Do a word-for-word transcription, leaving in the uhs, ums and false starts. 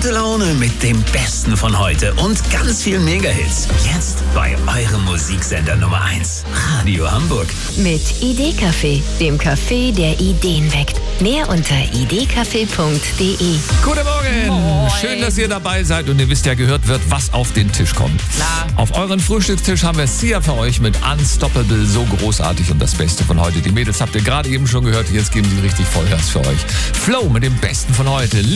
Gute Laune mit dem Besten von heute und ganz vielen Mega-Hits. Jetzt bei eurem Musiksender Nummer eins, Radio Hamburg. Mit Idee-Café, dem Café, der Ideen weckt. Mehr unter idee-café punkt de. Guten Morgen. Moin. Schön, dass ihr dabei seid und ihr wisst ja, gehört wird, was auf den Tisch kommt. Klar. Auf euren Frühstückstisch haben wir Sia für euch mit Unstoppable, so großartig und das Beste von heute. Die Mädels habt ihr gerade eben schon gehört, jetzt geben sie richtig Vollgas für euch. Flow mit dem Besten von heute.